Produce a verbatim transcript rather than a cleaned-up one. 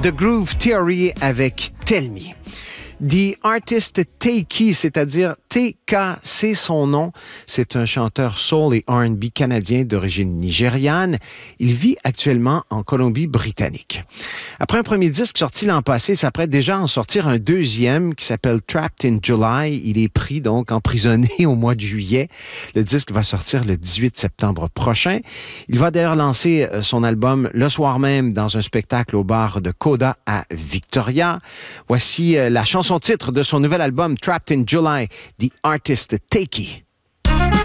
The Groove Theory avec Tell Me. The Artist Takey, c'est-à-dire T K, c'est son nom. C'est un chanteur soul et R and B canadien d'origine nigériane. Il vit actuellement en Colombie-Britannique. Après un premier disque sorti l'an passé, il s'apprête déjà à en sortir un deuxième qui s'appelle Trapped in July. Il est pris donc emprisonné au mois de juillet. Le disque va sortir le dix-huit septembre prochain. Il va d'ailleurs lancer son album le soir même dans un spectacle au bar de Coda à Victoria. Voici la chanson titre de son nouvel album Trapped in July, The Artist Takey.